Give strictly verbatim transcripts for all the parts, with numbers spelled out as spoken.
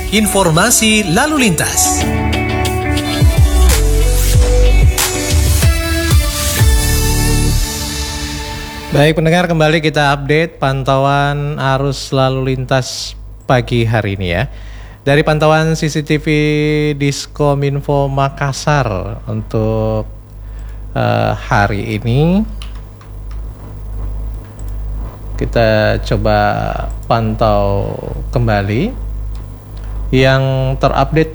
informasi lalu lintas. Baik pendengar, kembali kita update pantauan arus lalu lintas pagi hari ini ya. Dari pantauan C C T V Diskominfo Makassar untuk uh, hari ini, kita coba pantau kembali yang terupdate.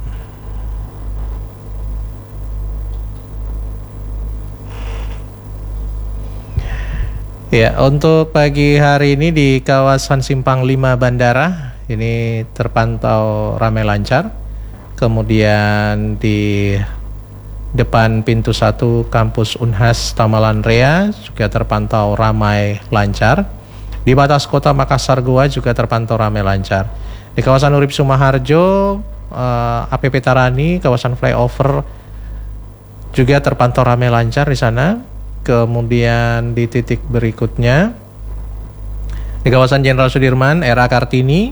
Ya, untuk pagi hari ini di kawasan Simpang lima Bandara ini terpantau ramai lancar. Kemudian di depan pintu satu kampus Unhas Tamalan Rea juga terpantau ramai lancar. Di batas kota Makassar Goa juga terpantau ramai lancar. Di kawasan Urip Sumaharjo, uh, A P P Tarani, kawasan flyover juga terpantau ramai lancar di sana. Kemudian di titik berikutnya di kawasan Jenderal Sudirman, R A Kartini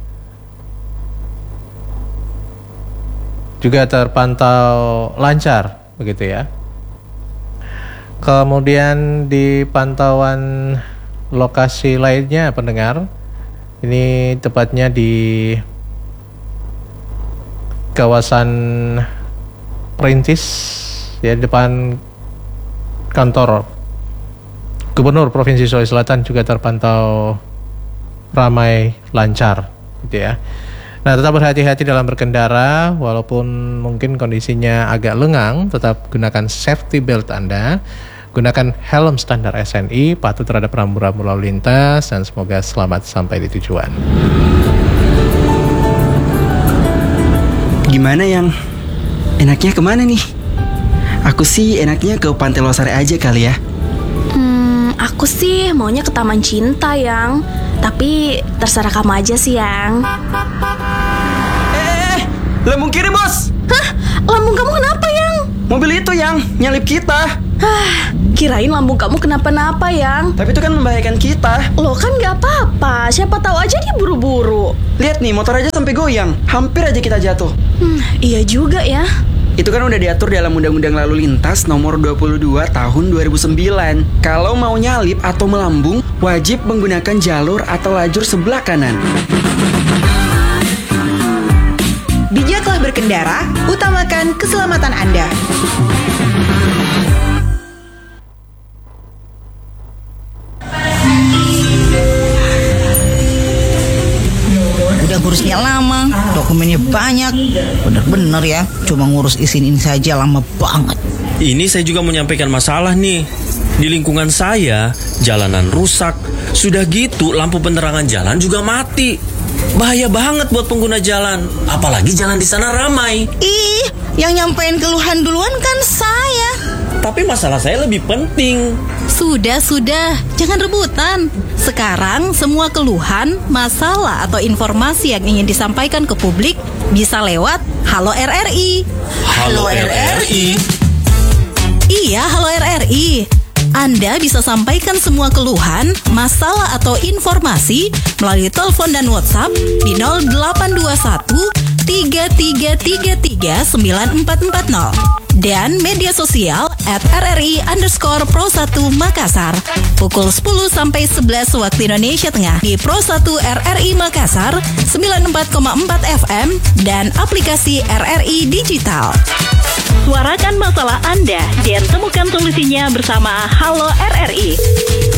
juga terpantau lancar, begitu ya. Kemudian di pantauan lokasi lainnya pendengar, ini tepatnya di kawasan Perintis ya, depan kantor Gubernur Provinsi Sulawesi Selatan juga terpantau ramai lancar, gitu ya. Nah, tetap berhati-hati dalam berkendara, walaupun mungkin kondisinya agak lengang, tetap gunakan safety belt Anda, gunakan helm standar S N I, patuh terhadap rambu-rambu lalu lintas, dan semoga selamat sampai di tujuan. Gimana yang enaknya kemana nih? Aku sih enaknya ke Pantai Losari aja kali ya. Hmm, aku sih maunya ke Taman Cinta, Yang. Tapi terserah kamu aja sih, Yang. Eh, lambung kiri bos. Hah? Lambung kamu kenapa, Yang? Mobil itu yang nyalip kita. Hah, kirain lambung kamu kenapa-napa, Yang. Tapi itu kan membahayakan kita. Loh kan gak apa-apa, siapa tahu aja dia buru-buru. Lihat nih, motor aja sampai goyang. Hampir aja kita jatuh. Hmm, iya juga ya. Itu kan udah diatur dalam Undang-Undang Lalu Lintas nomor dua puluh dua tahun dua ribu sembilan. Kalau mau nyalip atau melambung, wajib menggunakan jalur atau lajur sebelah kanan. Bijaklah berkendara, utamakan keselamatan Anda. Udah ngurusnya lama, dokumennya banyak. Bener-bener ya, cuma ngurus izin ini saja lama banget. Ini saya juga menyampaikan masalah nih. Di lingkungan saya, jalanan rusak. Sudah gitu, lampu penerangan jalan juga mati. Bahaya banget buat pengguna jalan. Apalagi jalan di sana ramai. Ih, yang nyampein keluhan duluan kan saya. Tapi masalah saya lebih penting. Sudah, sudah, jangan rebutan. Sekarang semua keluhan, masalah atau informasi yang ingin disampaikan ke publik bisa lewat Halo R R I. Halo R R I? Iya, Halo R R I. Anda bisa sampaikan semua keluhan, masalah atau informasi melalui telepon dan WhatsApp di nol delapan dua satu tiga tiga tiga tiga sembilan empat empat nol dan media sosial at rri underscore pro satu Makassar pukul sepuluh sampai sebelas waktu Indonesia Tengah di Pro satu R R I Makassar sembilan puluh empat koma empat F M dan aplikasi R R I Digital. Suarakan masalah Anda dan temukan solusinya bersama Halo R R I.